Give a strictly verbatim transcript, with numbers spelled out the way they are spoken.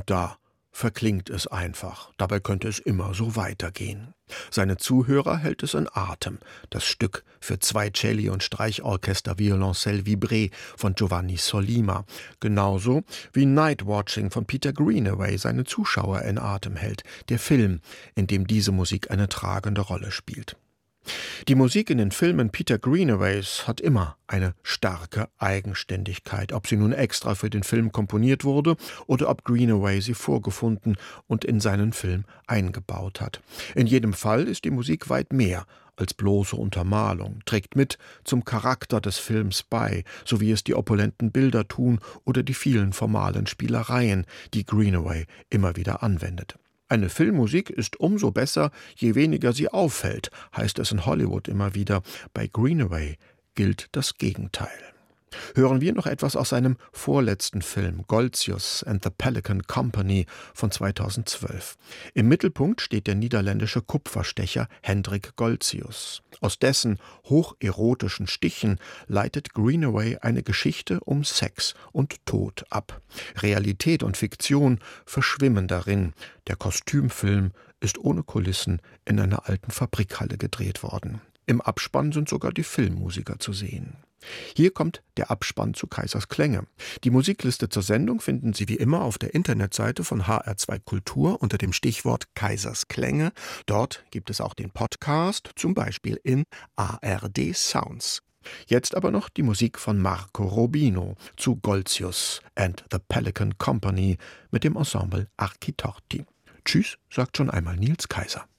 und da verklingt es einfach. Dabei könnte es immer so weitergehen. Seine Zuhörer hält es in Atem. Das Stück für zwei Celli und Streichorchester Violoncelle Vibré von Giovanni Sollima. Genauso wie Night Watching von Peter Greenaway seine Zuschauer in Atem hält. Der Film, in dem diese Musik eine tragende Rolle spielt. Die Musik in den Filmen Peter Greenaways hat immer eine starke Eigenständigkeit, ob sie nun extra für den Film komponiert wurde oder ob Greenaway sie vorgefunden und in seinen Film eingebaut hat. In jedem Fall ist die Musik weit mehr als bloße Untermalung, trägt mit zum Charakter des Films bei, so wie es die opulenten Bilder tun oder die vielen formalen Spielereien, die Greenaway immer wieder anwendet. Eine Filmmusik ist umso besser, je weniger sie auffällt, heißt es in Hollywood immer wieder. Bei Greenaway gilt das Gegenteil. Hören wir noch etwas aus seinem vorletzten Film Goltzius and the Pelican Company von zweitausendzwölf. Im Mittelpunkt steht der niederländische Kupferstecher Hendrik Goltzius. Aus dessen hocherotischen Stichen leitet Greenaway eine Geschichte um Sex und Tod ab. Realität und Fiktion verschwimmen darin. Der Kostümfilm ist ohne Kulissen in einer alten Fabrikhalle gedreht worden. Im Abspann sind sogar die Filmmusiker zu sehen. Hier kommt der Abspann zu Kaisers Klänge. Die Musikliste zur Sendung finden Sie wie immer auf der Internetseite von H R zwei Kultur unter dem Stichwort Kaisers Klänge. Dort gibt es auch den Podcast, zum Beispiel in A R D Sounds. Jetzt aber noch die Musik von Marco Robino zu Goltzius and the Pelican Company mit dem Ensemble Architorti. Tschüss, sagt schon einmal Nils Kaiser.